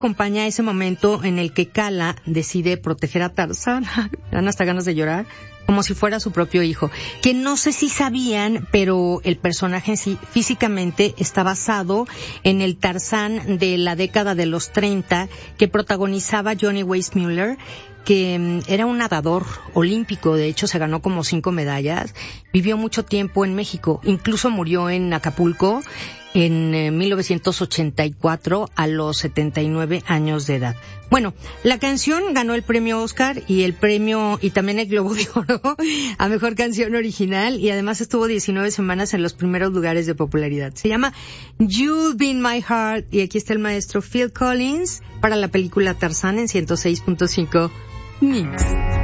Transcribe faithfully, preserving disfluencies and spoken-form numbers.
acompaña ese momento en el que Kala decide proteger a Tarzán, me dan hasta ganas de llorar, como si fuera su propio hijo. Que no sé si sabían, pero el personaje en sí físicamente está basado en el Tarzán de la década de los treinta que protagonizaba Johnny Weissmuller, que era un nadador olímpico, de hecho se ganó como cinco medallas, vivió mucho tiempo en México, incluso murió en Acapulco en eh, mil novecientos ochenta y cuatro a los setenta y nueve años de edad. Bueno, la canción ganó el premio Oscar y el premio y también el Globo de Oro a mejor canción original, y además estuvo diecinueve semanas en los primeros lugares de popularidad. Se llama You've Been My Heart, y aquí está el maestro Phil Collins para la película Tarzán en ciento seis punto cinco Mix.